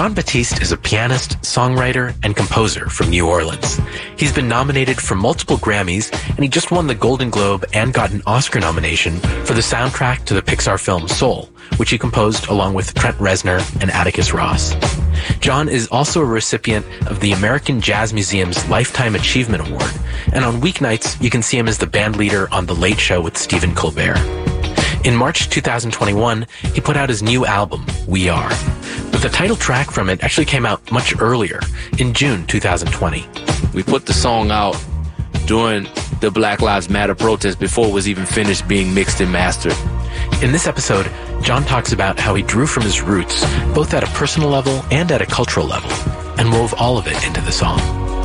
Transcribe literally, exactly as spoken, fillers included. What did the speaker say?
Jon Batiste is a pianist, songwriter, and composer from New Orleans. He's been nominated for multiple Grammys, and he just won the Golden Globe and got an Oscar nomination for the soundtrack to the Pixar film Soul, which he composed along with Trent Reznor and Atticus Ross. Jon is also a recipient of the American Jazz Museum's Lifetime Achievement Award, and on weeknights you can see him as the band leader on The Late Show with Stephen Colbert. In March two thousand twenty-one, he put out his new album, We Are. But the title track from it actually came out much earlier, in June two thousand twenty. We put the song out during the Black Lives Matter protest before it was even finished being mixed and mastered. In this episode, Jon talks about how he drew from his roots, both at a personal level and at a cultural level, and wove all of it into the song.